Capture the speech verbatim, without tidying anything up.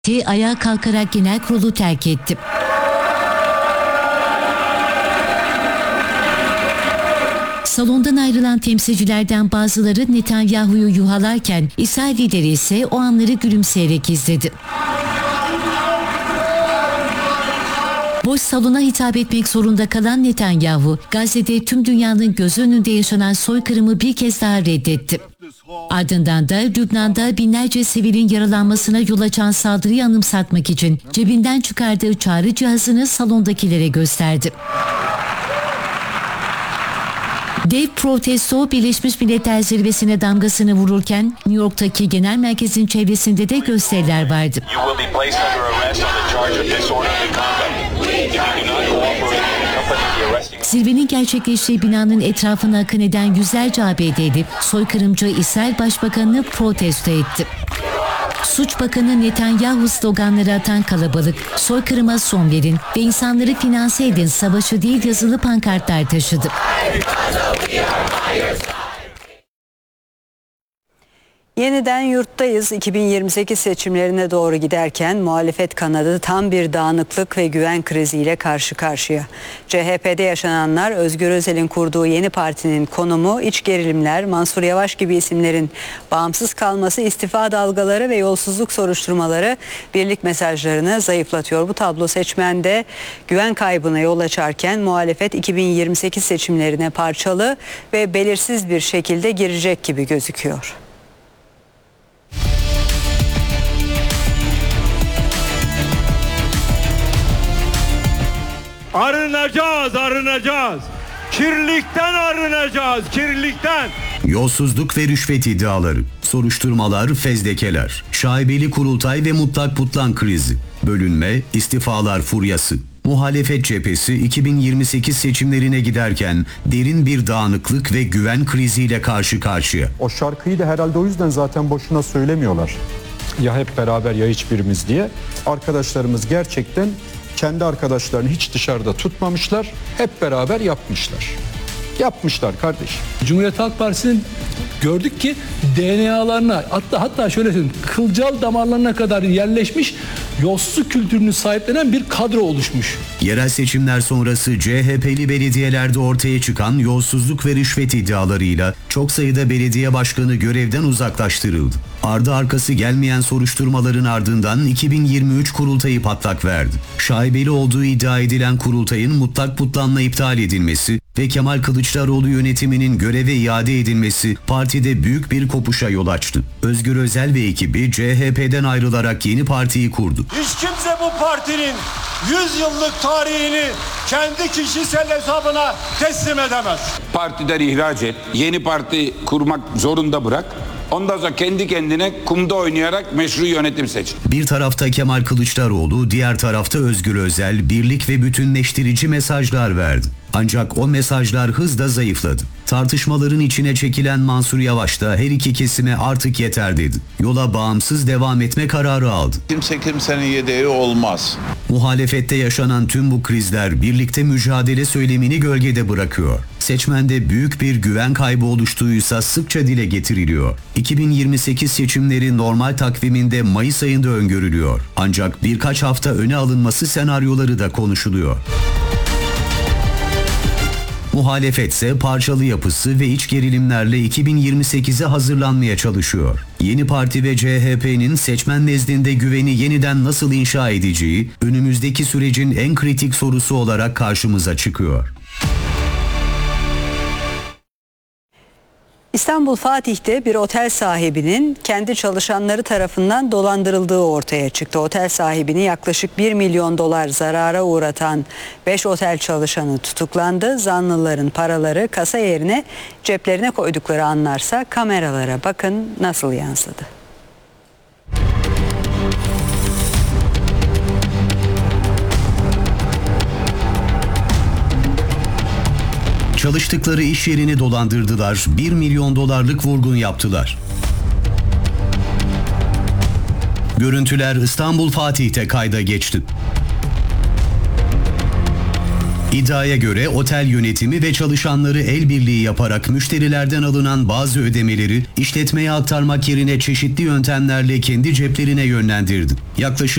Ayağa kalkarak genel kurulu terk etti. Salondan ayrılan temsilcilerden bazıları Netanyahu'yu yuhalarken İsrail lideri ise o anları gülümseyerek izledi. Boş salona hitap etmek zorunda kalan Netanyahu, Gazze'de tüm dünyanın gözü önünde yaşanan soykırımı bir kez daha reddetti. Ardından da Lübnan'da binlerce sivilin yaralanmasına yol açan saldırıyı anımsatmak için cebinden çıkardığı çağrı cihazını salondakilere gösterdi. Dev protesto Birleşmiş Milletler Zirvesi'ne damgasını vururken New York'taki genel merkezin çevresinde de gösteriler vardı. Zirvenin gerçekleştiği binanın etrafına akın eden yüzlerce A B D'li soykırımcı İsrail Başbakanı'nı protesto etti. Suç Bakanı Netanyahu sloganları atan kalabalık, soykırıma son verin ve insanları finanse edin savaşı değil yazılı pankartlar taşıdı. Yeniden yurttayız. iki bin yirmi sekiz seçimlerine doğru giderken muhalefet kanadı tam bir dağınıklık ve güven kriziyle karşı karşıya. C H P'de yaşananlar, Özgür Özel'in kurduğu yeni partinin konumu, iç gerilimler, Mansur Yavaş gibi isimlerin bağımsız kalması, istifa dalgaları ve yolsuzluk soruşturmaları birlik mesajlarını zayıflatıyor. Bu tablo seçmende güven kaybına yol açarken muhalefet iki bin yirmi sekiz seçimlerine parçalı ve belirsiz bir şekilde girecek gibi gözüküyor. Arınacağız, arınacağız. Kirlilikten arınacağız, kirlilikten. Yolsuzluk ve rüşvet iddiaları, soruşturmalar, fezlekeler, şaibeli kurultay ve mutlak putlan krizi, bölünme, istifalar furyası. Muhalefet cephesi iki bin yirmi sekiz seçimlerine giderken derin bir dağınıklık ve güven kriziyle karşı karşıya. O şarkıyı da herhalde o yüzden zaten boşuna söylemiyorlar. Ya hep beraber ya hiçbirimiz diye. Arkadaşlarımız gerçekten kendi arkadaşlarını hiç dışarıda tutmamışlar, hep beraber yapmışlar. Yapmışlar kardeşim. Cumhuriyet Halk Partisi'nin gördük ki D N A'larına, hatta hatta şöyle söyleyeyim, kılcal damarlarına kadar yerleşmiş yolsuzluk kültürünü sahiplenen bir kadro oluşmuş. Yerel seçimler sonrası C H P'li belediyelerde ortaya çıkan yolsuzluk ve rüşvet iddialarıyla çok sayıda belediye başkanı görevden uzaklaştırıldı. Ardı arkası gelmeyen soruşturmaların ardından iki bin yirmi üç kurultayı patlak verdi. Şaibeli olduğu iddia edilen kurultayın mutlak putlanla iptal edilmesi ve Kemal Kılıçdaroğlu yönetiminin göreve iade edilmesi partide büyük bir kopuşa yol açtı. Özgür Özel ve ekibi C H P'den ayrılarak yeni partiyi kurdu. Hiç kimse bu partinin yüz yıllık tarihini kendi kişisel hesabına teslim edemez. Partiden ihraç et, yeni parti kurmak zorunda bırak. Ondan sonra kendi kendine kumda oynayarak meşru yönetim seç. Bir tarafta Kemal Kılıçdaroğlu, diğer tarafta Özgür Özel birlik ve bütünleştirici mesajlar verdi. Ancak o mesajlar hızla zayıfladı. Tartışmaların içine çekilen Mansur Yavaş da her iki kesime artık yeter dedi. Yola bağımsız devam etme kararı aldı. Kimse kimsenin yedeği olmaz. Muhalefette yaşanan tüm bu krizler birlikte mücadele söylemini gölgede bırakıyor. Seçmende büyük bir güven kaybı oluştuğuysa sıkça dile getiriliyor. iki bin yirmi sekiz seçimleri normal takviminde Mayıs ayında öngörülüyor. Ancak birkaç hafta öne alınması senaryoları da konuşuluyor. Muhalefet ise parçalı yapısı ve iç gerilimlerle iki bin yirmi sekize hazırlanmaya çalışıyor. Yeni Parti ve C H P'nin seçmen nezdinde güveni yeniden nasıl inşa edeceği önümüzdeki sürecin en kritik sorusu olarak karşımıza çıkıyor. İstanbul Fatih'te bir otel sahibinin kendi çalışanları tarafından dolandırıldığı ortaya çıktı. Otel sahibini yaklaşık bir milyon dolar zarara uğratan beş otel çalışanı tutuklandı. Zanlıların paraları kasa yerine ceplerine koydukları anlarsa kameralara bakın nasıl yansıdı. Çalıştıkları iş yerini dolandırdılar, bir milyon dolarlık vurgun yaptılar. Görüntüler İstanbul Fatih'te kayda geçti. İddiaya göre otel yönetimi ve çalışanları el birliği yaparak müşterilerden alınan bazı ödemeleri işletmeye aktarmak yerine çeşitli yöntemlerle kendi ceplerine yönlendirdi. Yaklaşık